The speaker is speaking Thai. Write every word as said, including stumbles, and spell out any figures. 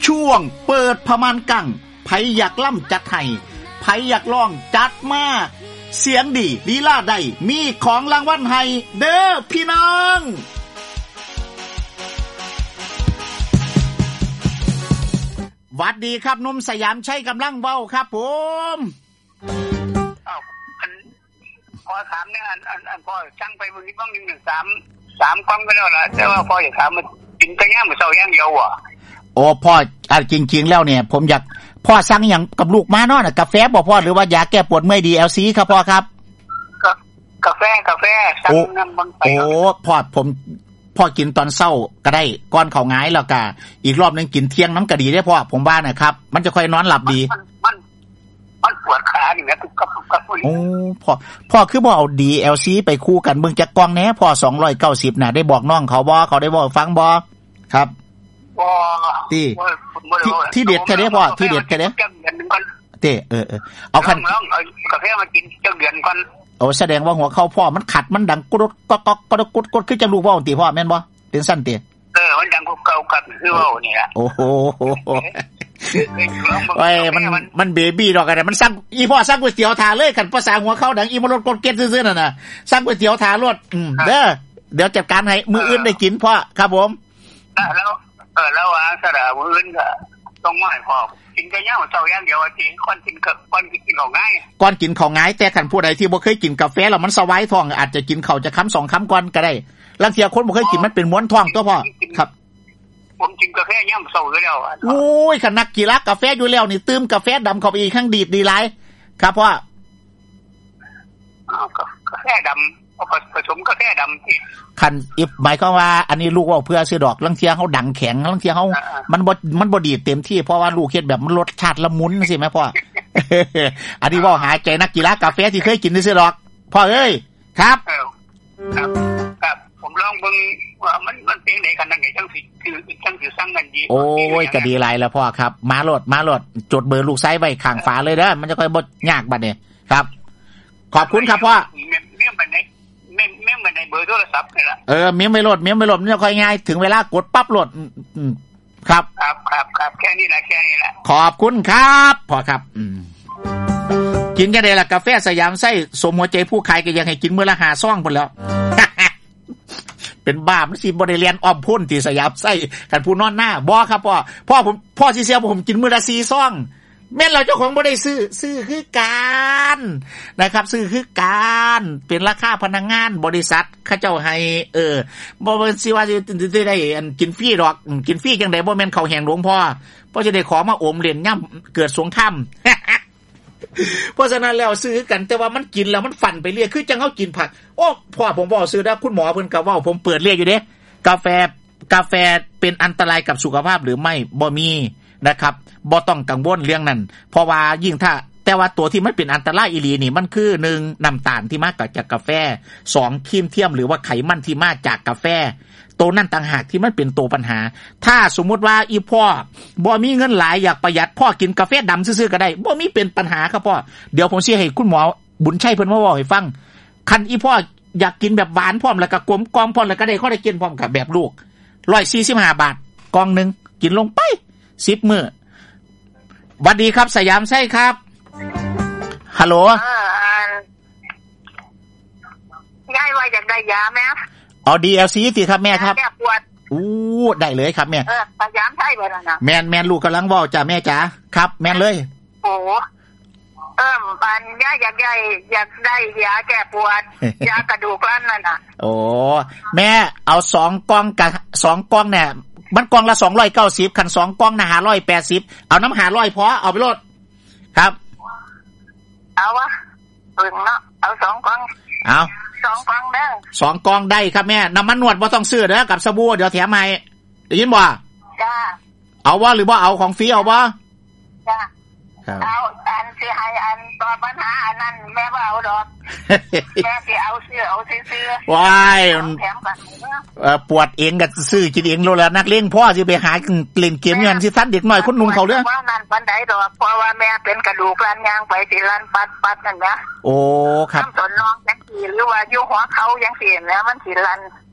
ช่วงเปิดพม่านกั้งไผอยากล่ำจัดให้ไผอยากร้องจัดมาเสียงดีลีลาได้มีของรางวัลให้เด้อพี่น้องหวัดดีครับนุ่มสยามชัยกำลังเว้าครับผมอ้าวอันพอถามเนี่ยอันอันอันพอช่างไปมื้อนี้บ้างหนึ่ง หนึ่ง สาม สามกล่องไปแล้วล่ะแต่ว่าพออยากถามมันกินแต่ย่ามมื้อเช้าอย่างเดียวอ่ะโอ้พ่ออ่ะจริงๆแล้วเนี่ยผมอยากพ่อสั่งหยังกับลูกมาเนาะน่ะกาแฟบ่พ่อหรือว่ายาแก้ปวดเมื่อย ดี แอล ซี ครับพ่อครับก็กาแฟกาแฟสั่งนำบางไปโอ้พ่อผมพ่อกินตอนเช้าก็ได้ก่อนเข้าหงายแล้วก็อีกรอบนึงกินเที่ยงน้ำก็ดีได้พ่อผมว่านะครับมันจะค่อยนอนหลับดีมันมันปวดขานี่แหละทุกกับทุกกับโอ้พ่อพ่อคือบ่เอา ดี แอล ซี ไปคู่กันเบิ่งจักกล่องแหน่พ่อสองร้อยเก้าสิบน่ะได้บอกน้องเขาบ่เขาได้บอกฟังบ่ครับบ่ที่ที่เด็ดแค่นี้พ่อที่เด็ดแค่นี้เต้เออๆเอาคันเอากาแฟมากินจักเดือนก่อนโอ้แสดงว่าหัวเข้าพ่อมันขัดมันดังกุดก๊อกๆกดๆคือจังลูกเว้าติพ่อแม่นบ่เป็นซั่นติเออมันดังกุกเก่ากับคือเว้านี่ล่ะโอ้โหโอ้ยมันมันเบบี้ดอกกันมันสั่งอีพ่อสั่งก๋วยเตี๋ยวทาเลยคันภาษาหัวเข้าดังอีมารถกดเก็ดซื่อๆนั่นน่ะสั่งก๋วยเตี๋ยวทารถอืมเด้อเดี๋ยวจัดการให้มื้ออื่นได้กินพ่อครับผมแล้วเออแล้วว่าซะล่ะมื้ออื่นก็ต้องมาให้พ่อกินก็ยามเช้าอย่างเดียวว่าสิก่อนกินก็ก่อนกินข้าวง่ายก่อนกินข้าวง่ายแต่คันผู้ใดที่บ่เคยกินกาแฟแล้วมันสวายท้องอาจจะกินข้าวจะคำสองคำก่อนก็ได้ลางเที่ยคนบ่เคยกินมันเป็นม้วนท้องตัวพ่อครับผมกินกาแฟยามเช้าอยู่แล้วโอ้ยคันนักกีฬากาแฟอยู่แล้วนี่ตื่มกาแฟดำเข้าไปอีกข้างดีดดีหลายครับพ่ออ้าวกาแฟดำเอาผสมกาแฟดำที่คันอิบหมายความว่าอันนี้ลูกว่าเพื่อซื้อดอกลางเที่ยเฮาดังแข็งลางเที่ยเฮามันบ่มันบ่ดีเต็มที่เพราะว่าลูกเฮ็ดแบบมันรสชาติละมุนจังซี่แม่พ่ออันนี้เว้าหาใจนักกีฬากาแฟที่เคยกินซื่อๆดอกพ่อเอ้ยครับครับครับผมลองเบิ่งว่ามันมันเป็นได้กันจังได๋จังสิคือจังสิสั่งกันดีโอ้ยก็ดีหลายแล้วพ่อครับมาโลดมาโลดจดเบอร์ลูกไซไว้ข้างฝาเลยเด้อมันจะค่อยบ่ยากบัดนี้ครับขอบคุณครับพ่อเมมบัดนี้เมมเมมบัดนี้เบอร์โทรศัพท์นี่ล่ะเออเมมไว้โลดเมมไว้โลดมันจะค่อยง่ายถึงเวลากดปั๊บโลดอืมครับครับครับครับแค่นี้แหละแค่นี้แหละขอบคุณครับพ่อครับอืมกินจังได๋ล่ะกาแฟสยามไส้สมหัวใจผู้ขายก็ยังให้กินมื้อละห้าซองพุ่นแล้วเป็นบ้ามันสิบ่ได้เรียนอ้อมพุ่นที่สยามไส้กันผู้นอนหน้าบ่ครับพ่อพ่อผมพ่อสิเสียผมกินมื้อละสี่ซองแม่นเราเจ้าของบ่ได้ซื้อซื้อคือการนะครับซื้อคือการเป็นราคาพนักงานบริษัทเขาเจ้าให้เออบ่ว่าสิว่าสิได้อันกินฟรีดอกกินฟรีจังได๋บ่แม่นข้าวแห้งหลวงพ่อพ่อจะได้ขอมาอมเล่นย่ำเกิดสงครามเพราะฉะนั้นแล้วซื้อกันแต่ว่ามันกินแล้วมันฝันไปเรื่อยคือจังเฮากินผักโอ้พ่อผมบอกซื้อได้คุณหมอเพิ่นก็เว้าผมเปิดเรียกอยู่เด้กาแฟกาแฟเป็นอันตรายกับสุขภาพหรือไม่บ่มีนะครับบ่ต้องกังวลเรื่องนั้นเพราะว่ายิ่งถ้าแต่ว่าตัวที่มันเป็นอันตรายอีหลีนี่มันคือหนึ่งน้ำตาลที่มาจากกาแฟสองครีมเทียมหรือว่าไขมันที่มาจากกาแฟตัวนั้นต่างหากที่มันเป็นตัวปัญหาถ้าสมมุติว่าอีพ่อบ่มีเงินหลายอยากประหยัดพ่อกินกาแฟดำซื่อๆก็ได้บ่มีเป็นปัญหาครับพ่อเดี๋ยวผมสิให้คุณหมอบุญชัยเพิ่นมาเว้าให้ฟังคันอีพ่ออยากกินแบบหวานพร้อมแล้วก็กลมกล่อมพร้อมแล้วก็ได้ข้อได้กินพร้อมกับแบบลูกหนึ่งร้อยสี่สิบห้าบาทกล่องนึงกินลงไปสิบมื้อสวัสดีครับสยามไส้ครับฮัลโหลยายว่าอยากได้ยาไหมเอา ดี แอล ซี ติครับแม่ครับแม่ปวดอู้ได้เลยครับแม่เออสยามไส้บ่ล่ะนะแม่นแม่นลูกกำลังเว้าจ้ะแม่จ๋าครับแม่นเลยโอ้เอิ่มปันยาอยากได้อยากได้ยาแก้ปวดยากระดูกลั่นนั่นน่ะโอ้แม่เอาสองกล่องกับสองกล่องเนี่ยมันกล่องละสองร้อยเก้าสิบคันสองกล่องน่ะห้าร้อยแปดสิบเอาน้ำห้าร้อยพอเอาไปโลดครับเอาวะปึงเนาะเอาสองกล่องเอาสองกล่องเด้อสองกล่องได้ครับแม่น้ำมันนวดบ่ต้องซื้อเด้อกับสบู่เดี๋ยวแถมให้ได้ยินบ่จ้าเอาบ่หรือบ่เอาของฟรีเอาบ่จ้าเอาอันสิให้อันตอบปัญหาอันนั้นแม่บ่เอาดอกแม่สิเอาซื้อเอาซื้อว้ายเอ่อปวดเองก็ซื้อกินเองโลละนักเลงพ่อสิไปหาเล่นเกมเงินสิซัดเด็กน้อยคนนุ่งเขาเด้อว่านั่นปานใดดอกเพราะว่าแม่เป็นกระดูกลันยางไปสิลันปัดๆนั่นนะโอ้ครับต้นน้องจังซี่หรือว่าอยู่หัวเขาจังซี่แล้วมันสิลัน